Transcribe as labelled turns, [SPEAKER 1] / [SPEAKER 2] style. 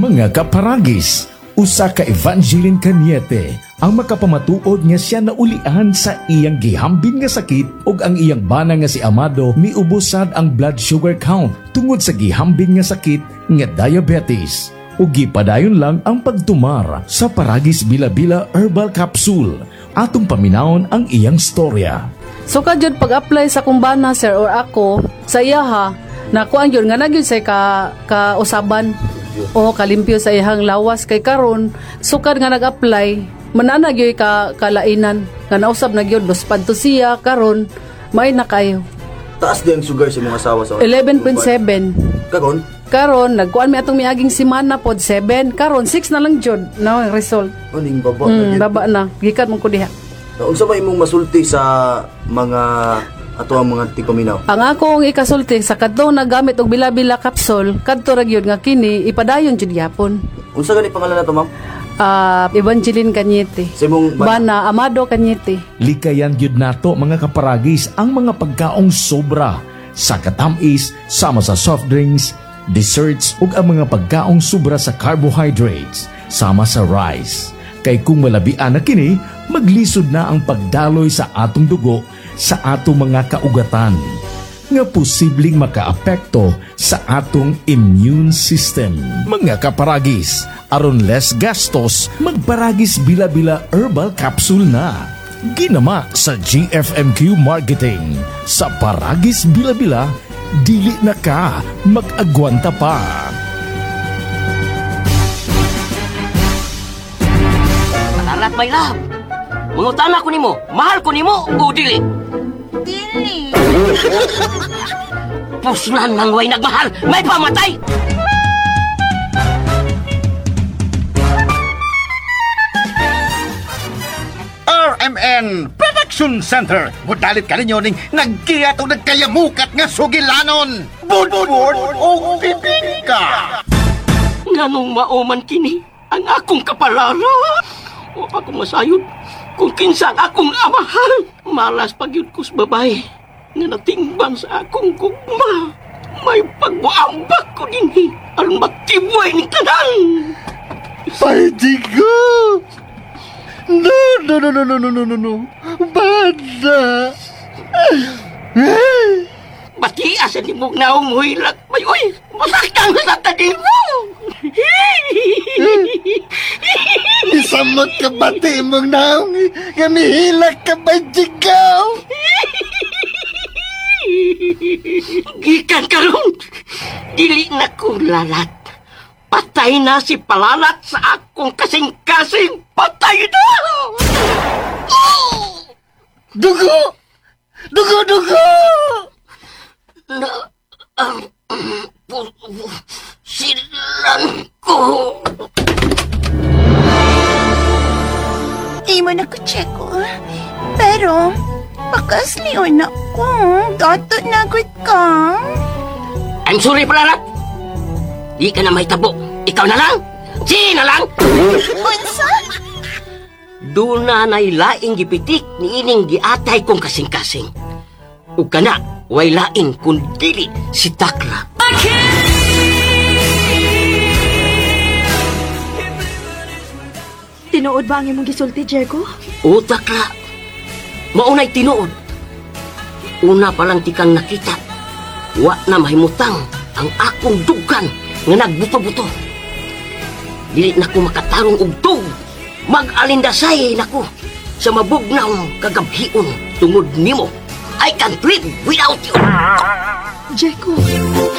[SPEAKER 1] Mga kaparagis, usa ka Evangeline Cañete ang makapamatuod nga siya naulian sa iyang gihambin nga sakit ug ang iyang bana nga si Amado miubusad ang blood sugar count tungod sa gihambin nga sakit nga diabetes. Ug gipadayon lang ang pagtumar sa Paragis Bila-Bila Herbal Capsule. Atong paminawon ang iyang storya.
[SPEAKER 2] So kadyod pag-apply sa kumbana sir or ako sa iya ha, nakuan yun nga nagyud say ka-usaban o kalimpyo sa iyang lawas kay karon sukad nga nag-apply mananag yoy kalainan nga nausab nagyud lospad to siya karon may na kayo.
[SPEAKER 3] Taas din ang sugar sa mga asawa sa
[SPEAKER 2] 11.7 karon nagkuan mi atong miaging simana pod 7 karon 6 na lang jud na result.
[SPEAKER 3] Aning baba
[SPEAKER 2] baba na gikan mo ko diha.
[SPEAKER 3] Unsa ba imong masulti sa mga ato ang mga tikominaw?
[SPEAKER 2] Ang akong ikasulti sa kadto nagamit og Bila-Bila capsule kadto ra gyud nga kini ipadayon jud gyapon.
[SPEAKER 3] Unsa gani pangalan nato, ma'am?
[SPEAKER 2] Evangeline Cañete.
[SPEAKER 3] Sa imong
[SPEAKER 2] Bana Amado Cañete.
[SPEAKER 1] Likayan gyud nato mga kaparagis ang mga pagkaong sobra sa katamis sama sa soft drinks, desserts ug ang mga pagkaong sobra sa carbohydrates sama sa rice. Kay kung malabian na kini, maglisod na ang pagdaloy sa atong dugo sa atong mga kaugatan nga posibleng makaapekto sa atong immune system. Mga kaparagis, aron less gastos, magparagis Bila-Bila Herbal Capsule na. Ginama sa GFMQ Marketing. Sa Paragis Bila-Bila, dili na ka mag-agwanta pa.
[SPEAKER 4] Alat my love. Mungutana ko nimo, mahal ko nimo o dili?
[SPEAKER 5] Dili.
[SPEAKER 4] Puslan nang way nagmahal, may pamatay.
[SPEAKER 6] RMN Production Center. Budalit ka ninyo ning nagkiyat o nagkayamukat nga sugilanon. Budbud o bibingka.
[SPEAKER 4] Nganong mauman kini ang akong kapalaran. O ako masayod kung kinsa ang akong amahan. Malas pagyud ko sa babae nga natingban sa akong gugma. May pagbuambak ko dinhi aron matibay ni tanan.
[SPEAKER 6] Paidigo! No. Bada!
[SPEAKER 4] Batias ang imong naong huilak. May uy, masaktan na natagin mo.
[SPEAKER 6] Isamot ka bati mong naong gamihilak ka ba, jigaw?
[SPEAKER 4] Gikan karon, dili na ko lalat. Patay na si Palalat sa akong kasing-kasing. Patay na!
[SPEAKER 6] Dugo!
[SPEAKER 4] Na ang silan ko.
[SPEAKER 5] Imo na ko check ko. Pero, bakas niyon ako. Dato na good ka.
[SPEAKER 4] I'm sorry, Palalat. Di ka na may tabo. Ikaw na lang. Sige na lang.
[SPEAKER 5] Unsa?
[SPEAKER 4] Doon na nailaing gipitik ni ining giatay kong kasing-kasing. O kana, way laing kundili si Takla.
[SPEAKER 7] Tinuod ba ang imong gisulti, Jeko?
[SPEAKER 4] O Takla, maunay tinuod. Una pa lang tikang nakita, wa na mahimutang ang akong dugan nga nagbuto-buto. Dili na ko makatarong og tug. Mag-alindasay na ko sa mabugnaw kagabhion tungod nimo. I can't live without you.
[SPEAKER 7] Jeko,